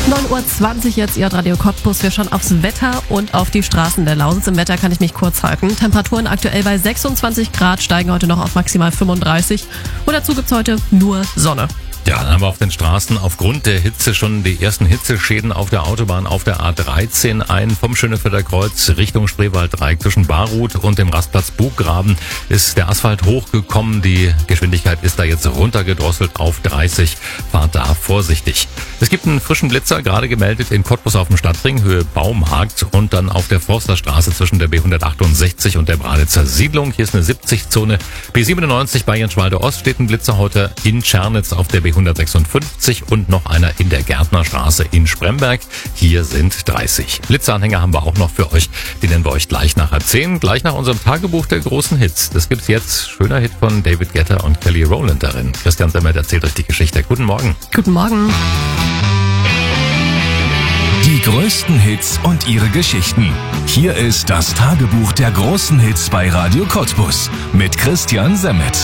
9:20 Uhr jetzt, Ihr Radio Cottbus. Wir schauen aufs Wetter und auf die Straßen der Lausitz. Im Wetter kann ich mich kurz halten. Temperaturen aktuell bei 26 Grad, steigen heute noch auf maximal 35. Und dazu gibt's heute nur Sonne. Ja, dann haben wir auf den Straßen aufgrund der Hitze schon die ersten Hitzeschäden auf der Autobahn auf der A13 ein. Vom Schönefelder Kreuz Richtung Spreewalddreieck zwischen Barut und dem Rastplatz Buggraben ist der Asphalt hochgekommen. Die Geschwindigkeit ist da jetzt runtergedrosselt auf 30. Fahrt da vorsichtig. Es gibt einen frischen Blitzer, gerade gemeldet in Cottbus auf dem Stadtring, Höhe Baumharkt und dann auf der Forsterstraße zwischen der B168 und der Braditzer Siedlung. Hier ist eine 70-Zone. B97 bei Jenschwalde Ost steht ein Blitzer heute in Tschernitz auf der B156 und noch einer in der Gärtnerstraße in Spremberg. Hier sind 30. Blitzeranhänger haben wir auch noch für euch. Die nennen wir euch gleich nach 10, gleich nach unserem Tagebuch der großen Hits. Das gibt's jetzt. Schöner Hit von David Guetta und Kelly Rowland darin. Christian Semmert erzählt euch die Geschichte. Guten Morgen. Guten Morgen. Die größten Hits und ihre Geschichten. Hier ist das Tagebuch der großen Hits bei Radio Cottbus mit Christian Semmert.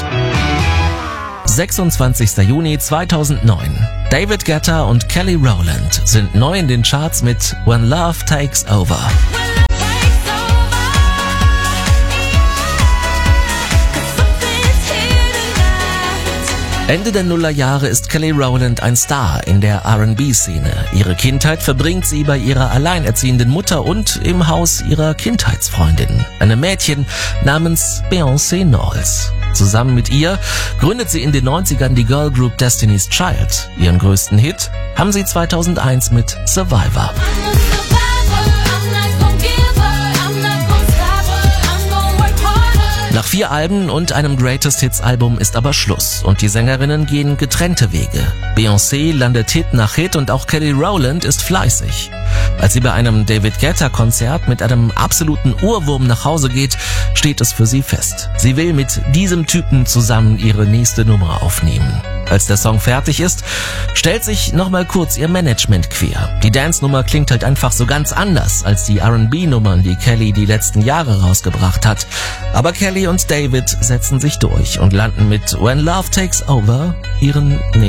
26. Juni 2009. David Guetta und Kelly Rowland sind neu in den Charts mit When Love Takes Over. Ende der Nullerjahre ist Kelly Rowland ein Star in der R&B-Szene. Ihre Kindheit verbringt sie bei ihrer alleinerziehenden Mutter und im Haus ihrer Kindheitsfreundin, einem Mädchen namens Beyoncé Knowles. Zusammen mit ihr gründet sie in den 90ern die Girl Group Destiny's Child. Ihren größten Hit haben sie 2001 mit Survivor. Nach 4 Alben und einem Greatest Hits Album ist aber Schluss und die Sängerinnen gehen getrennte Wege. Beyoncé landet Hit nach Hit und auch Kelly Rowland ist fleißig. Als sie bei einem David Guetta Konzert mit einem absoluten Ohrwurm nach Hause geht, steht es für sie fest. Sie will mit diesem Typen zusammen ihre nächste Nummer aufnehmen. Als der Song fertig ist, stellt sich nochmal kurz ihr Management quer. Die Dance-Nummer klingt halt einfach so ganz anders als die R&B-Nummern, die Kelly die letzten Jahre rausgebracht hat. Aber Kelly und David setzen sich durch und landen mit When Love Takes Over ihren